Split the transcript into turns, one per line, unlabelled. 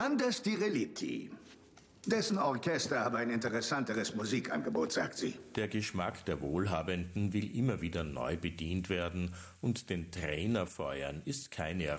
Anders die Relitti. Dessen Orchester habe ein interessanteres Musikangebot, sagt sie.
Der Geschmack der Wohlhabenden will immer wieder neu bedient werden und den Trainer feuern ist keine